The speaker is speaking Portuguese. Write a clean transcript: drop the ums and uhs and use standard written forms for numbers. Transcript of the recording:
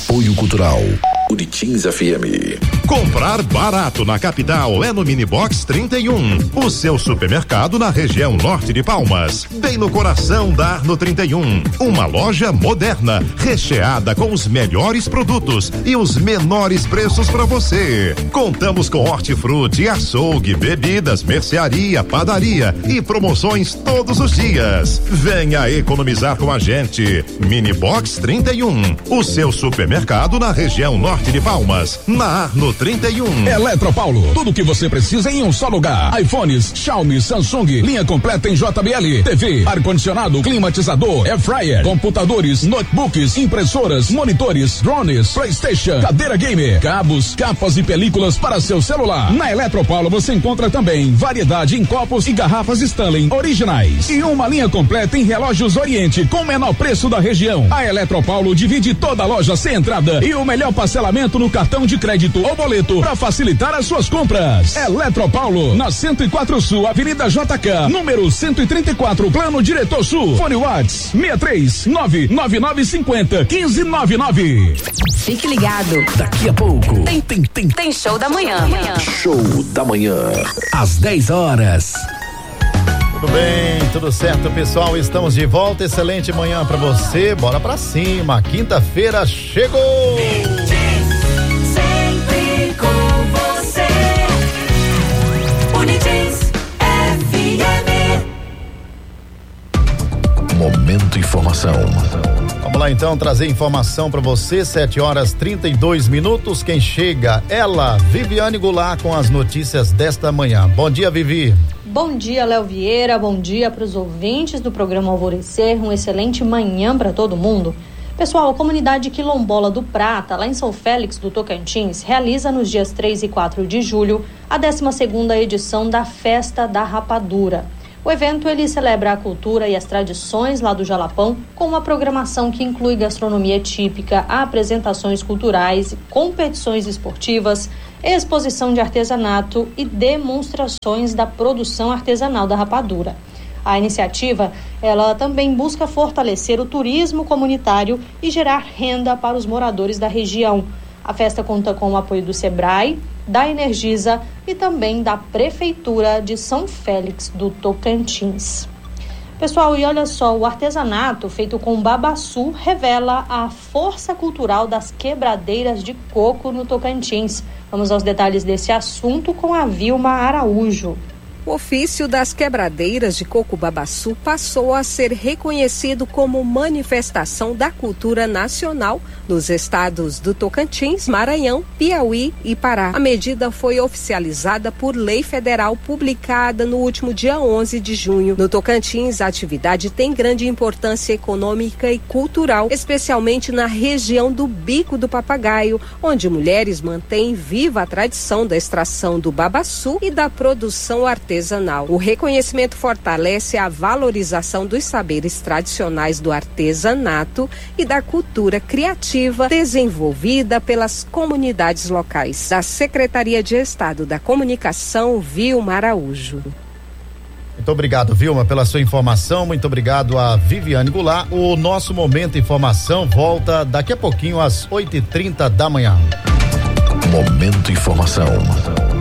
Apoio Cultural Uritins FM. Comprar barato na capital é no Minibox 31, o seu supermercado na região norte de Palmas, bem no coração da Arno 31. Uma loja moderna, recheada com os melhores produtos e os menores preços para você. Contamos com hortifruti, açougue, bebidas, mercearia, padaria e promoções todos os dias. Venha economizar com a gente. Minibox 31, o seu supermercado na região norte de Palmas, na Arno 31. Eletropaulo, tudo o que você precisa em um só lugar. iPhones, Xiaomi, Samsung, linha completa em JBL, TV, ar-condicionado, climatizador, air fryer, computadores, notebooks, impressoras, monitores, drones, PlayStation, cadeira gamer, cabos, capas e películas para seu celular. Na Eletropaulo você encontra também variedade em copos e garrafas Stanley originais e uma linha completa em relógios Oriente com o menor preço da região. A Eletropaulo divide toda a loja sem entrada e o melhor parcelamento no cartão de crédito ou boleto para facilitar as suas compras. Eletropaulo, na 104 Sul, Avenida JK, número 134, Plano Diretor Sul. Fone Whats 63999501599. Fique ligado. Daqui a pouco Tem show da manhã. Show da manhã, às 10 horas. Tudo bem, tudo certo, pessoal, estamos de volta, excelente manhã pra você, bora pra cima, quinta-feira chegou! Sempre com você. Unitins FM. Momento Informação. Vamos lá então, trazer informação pra você, 7h32. Quem chega, ela, Viviane Goulart, com as notícias desta manhã. Bom dia, Vivi. Bom dia, Léo Vieira, bom dia para os ouvintes do programa Alvorecer, uma excelente manhã para todo mundo. Pessoal, a comunidade quilombola do Prata, lá em São Félix do Tocantins, realiza nos dias 3 e 4 de julho a 12ª edição da Festa da Rapadura. O evento ele celebra a cultura e as tradições lá do Jalapão com uma programação que inclui gastronomia típica, apresentações culturais, competições esportivas, exposição de artesanato e demonstrações da produção artesanal da rapadura. A iniciativa, ela também busca fortalecer o turismo comunitário e gerar renda para os moradores da região. A festa conta com o apoio do Sebrae, da Energisa e também da Prefeitura de São Félix do Tocantins. Pessoal, e olha só, o artesanato feito com babaçu revela a força cultural das quebradeiras de coco no Tocantins. Vamos aos detalhes desse assunto com a Vilma Araújo. O ofício das quebradeiras de coco babaçu passou a ser reconhecido como manifestação da cultura nacional nos estados do Tocantins, Maranhão, Piauí e Pará. A medida foi oficializada por lei federal publicada no último dia 11 de junho. No Tocantins, a atividade tem grande importância econômica e cultural, especialmente na região do Bico do Papagaio, onde mulheres mantêm viva a tradição da extração do babaçu e da produção artesanal. O reconhecimento fortalece a valorização dos saberes tradicionais do artesanato e da cultura criativa desenvolvida pelas comunidades locais. Da Secretaria de Estado da Comunicação, Vilma Araújo. Muito obrigado, Vilma, pela sua informação. Muito obrigado a Viviane Goulart. O nosso Momento Informação volta daqui a pouquinho às 8h30 da manhã. Momento Informação.